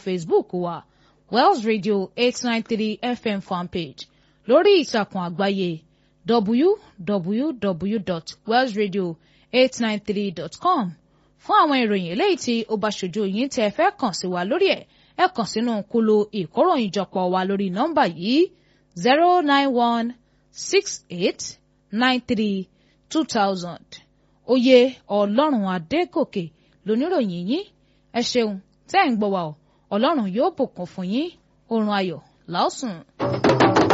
Facebook wa Wells Radio 893 FM fanpage lórí ìtàkùn àgbáyé www.wellsradio893.com fún àwọn ìròyìn eléyìí tí ó bá ṣojú yín tẹ́ fẹ́ kàn sí wa lórí ẹ̀ ẹ kàn sínú kúlò ìkóròyìnjọpọ̀ wa lórí nọ́mbà yìí 09168932000. Oyè Ọlọ́run Adégòkè lóníròyìn yín ẹ ṣeun tẹ́ ń gbọ́ wa Ọlọ́run yóò bùkún fún yín oorun ayọ̀ lásùn.